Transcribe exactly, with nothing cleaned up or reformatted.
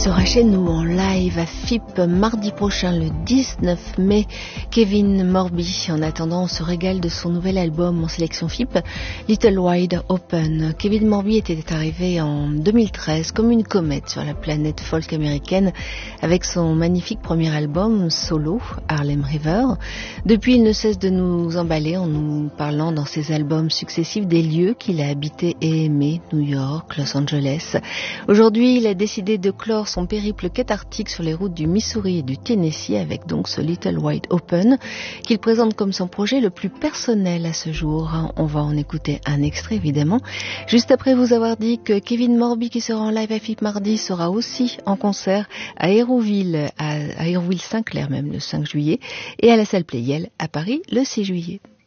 sera chez nous en live à F I P mardi prochain, le dix-neuf mai. Kevin Morby. En attendant, on se régale de son nouvel album en sélection F I P, Little Wide Open. Kevin Morby était arrivé en deux mille treize comme une comète sur la planète folk américaine avec son magnifique premier album solo, Harlem River. Depuis, il ne cesse de nous emballer en nous parlant dans ses albums successifs des lieux qu'il a habités et aimés, New York, Los Angeles. Aujourd'hui, il a décidé de clore son périple cathartique sur les routes du Missouri et du Tennessee avec donc ce Little Wide Open qu'il présente comme son projet le plus personnel à ce jour. On va en écouter un extrait évidemment. Juste après vous avoir dit que Kevin Morby, qui sera en live à F I P mardi, sera aussi en concert à Hérouville, à, à Hérouville-Saint-Clair même le cinq juillet, et à la salle Playel à Paris le six juillet.